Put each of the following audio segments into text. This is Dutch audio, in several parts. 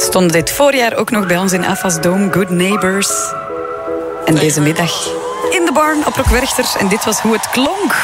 Stond dit voorjaar ook nog bij ons in AFAS Dome, Good Neighbors. En deze middag in de barn op Rock Werchter. En dit was hoe het klonk.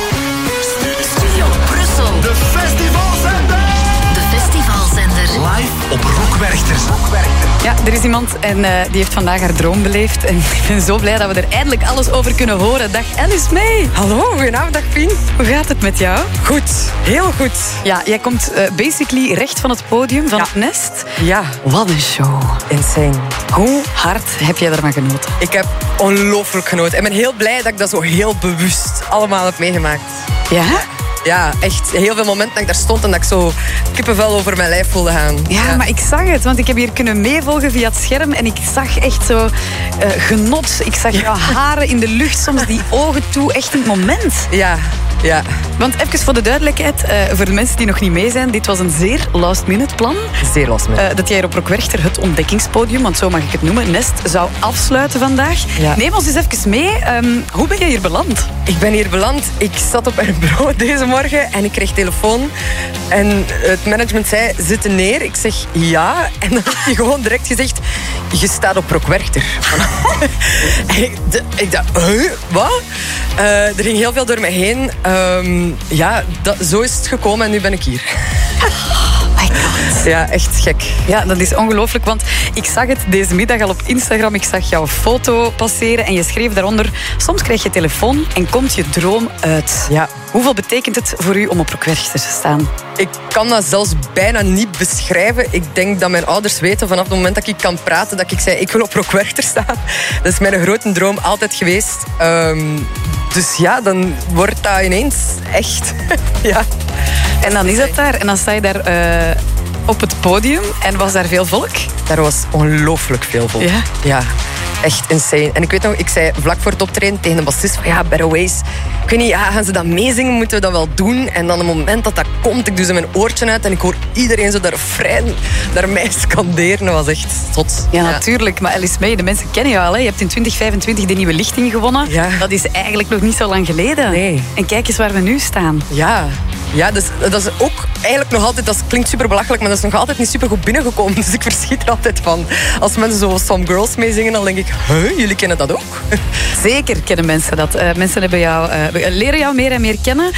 Studio Brussel. De festivalzender. De festivalzender. Live op Rock Werchter. Ja, er is iemand en die heeft vandaag haar droom beleefd. En ik ben zo blij dat we er eindelijk alles over kunnen horen. Dag Alice May. Hallo, goedenavond, dag Pien. Hoe gaat het met jou? Goed, heel goed. Ja, jij komt basically recht van het podium, van het nest. Ja, Wat een show. insane. Hoe hard heb jij ervan genoten? Ik heb ongelooflijk genoten. Ik ben heel blij dat ik dat zo heel bewust allemaal heb meegemaakt. Ja? Ja, echt heel veel momenten dat ik daar stond en dat ik zo kippenvel over mijn lijf voelde gaan. Ja, maar ik zag het, want ik heb hier kunnen meevolgen via het scherm en ik zag echt zo genot. Ik zag jouw haren in de lucht, soms die ogen toe. Echt een moment. Ja. Want even voor de duidelijkheid, voor de mensen die nog niet mee zijn, dit was een zeer last-minute plan. Zeer last minute. Dat jij hier op Rock Werchter het ontdekkingspodium, want zo mag ik het noemen, Nest, zou afsluiten vandaag. Ja. Neem ons eens even mee. Hoe ben je hier beland? Ik ben hier beland. Ik zat op mijn bureau deze morgen en ik kreeg telefoon. En het management zei, zitten neer. Ik zeg ja. En dan heb je gewoon direct gezegd, je staat op Rock Werchter. En ik dacht, wat? Er ging heel veel door mij heen. Zo is het gekomen en nu ben ik hier. My God. Ja, echt gek. Ja, dat is ongelooflijk, want ik zag het deze middag al op Instagram. Ik zag jouw foto passeren en je schreef daaronder: soms krijg je telefoon en komt je droom uit. Ja. Hoeveel betekent het voor u om op Rock Werchter te staan? Ik kan dat zelfs bijna niet beschrijven. Ik denk dat mijn ouders weten vanaf het moment dat ik kan praten, dat ik zei, ik wil op Rock Werchter staan. Dat is mijn grote droom altijd geweest. Dus ja, dan wordt dat ineens echt. Ja. En dan is het daar. En dan sta je daar op het podium. En was daar veel volk? Daar was ongelooflijk veel volk. Ja? Ja, echt insane. En ik weet nog, ik zei vlak voor het optreden tegen de bassist van ja, Better Ways. Ik weet niet, gaan ze dat meezingen? Moeten we dat wel doen? En dan het moment dat dat komt, ik doe ze mijn oortje uit en ik hoor iedereen zo daar vrij naar mij scanderen. Dat was echt zot. Ja, natuurlijk. Maar Alice May, de mensen kennen jou al. Hè? Je hebt in 2025 de Nieuwe Lichting gewonnen. Ja. Dat is eigenlijk nog niet zo lang geleden. Nee. En kijk eens waar we nu staan. Ja, dus dat is ook eigenlijk nog altijd, dat klinkt super belachelijk, maar dat is nog altijd niet super goed binnengekomen. Dus ik verschiet er altijd van. Als mensen zo Some Girls meezingen, dan denk ik, jullie kennen dat ook? Zeker kennen mensen dat. Mensen hebben leren jou meer en meer kennen.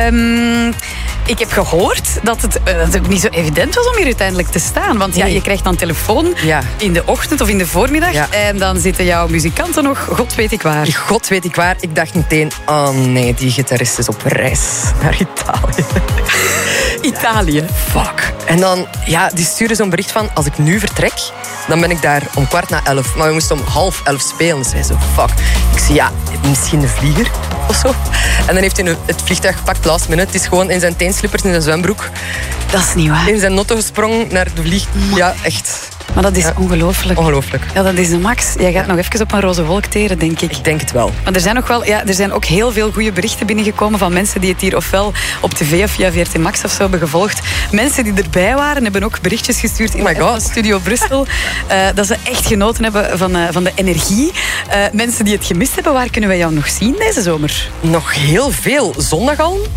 Ik heb gehoord dat het ook niet zo evident was om hier uiteindelijk te staan. Want ja, je krijgt dan telefoon in de ochtend of in de voormiddag. Ja. En dan zitten jouw muzikanten nog, god weet ik waar. God weet ik waar. Ik dacht meteen, oh nee, die gitarist is op reis naar Italië. Italië. Fuck. En dan, die sturen zo'n bericht van, als ik nu vertrek, dan ben ik daar om 11:15. Maar we moesten om 10:30 spelen. Dus hij zo, fuck. Ik zei, misschien de vlieger of zo. En dan heeft hij het vliegtuig gepakt, last minute. Het is gewoon in zijn teenslippers, in zijn zwembroek. Dat is niet waar. In zijn notto gesprongen naar de vlieg. Ja, echt. Maar dat is ongelooflijk. Ongelooflijk. Ja, dat is de max. Jij gaat nog even op een roze wolk teren, denk ik. Ik denk het wel. Maar er zijn ook heel veel goede berichten binnengekomen van mensen die het hier ofwel op tv of via VRT Max of zo hebben gevolgd. Mensen die erbij waren hebben ook berichtjes gestuurd in de Studio Brussel. Dat ze echt genoten hebben van de energie. Mensen die het gemist hebben, waar kunnen wij jou nog zien deze zomer? Nog heel veel. Zondag al.